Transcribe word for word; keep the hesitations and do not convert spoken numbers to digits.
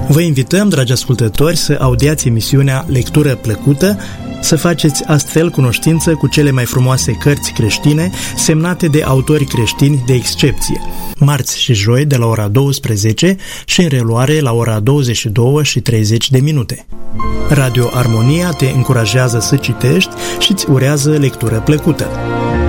Vă invităm, dragi ascultători, să audiați emisiunea Lectură Plăcută, să faceți astfel cunoștință cu cele mai frumoase cărți creștine semnate de autori creștini de excepție, marți și joi de la ora douăsprezece și în reluare la ora douăzeci și două și treizeci de minute. Radio Armonia te încurajează să citești și îți urează lectură plăcută.